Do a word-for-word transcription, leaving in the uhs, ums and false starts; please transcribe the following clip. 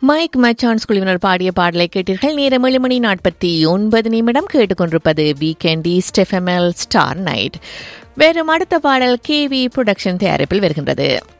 Mic மச்சான்ஸ் குழுவினர் பாடிய பாடலை கேட்டீர்கள். நேரம் ஏழு மணி நாற்பத்தி ஒன்பது நிமிடம். கேட்டுக்கொண்டிருப்பது வீக்கெண்ட் ஈஸ்ட் எஃப்எம்எல் ஸ்டார் நைட். வெறும் அடுத்த பாடல் கேவி புரொடக்ஷன் தயாரிப்பில் வருகின்றது.